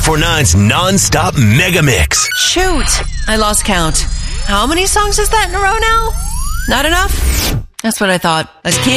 94.9's non-stop mega mix. Shoot, I lost count. How many songs is that in a row now? Not enough? That's what I thought. Let's keep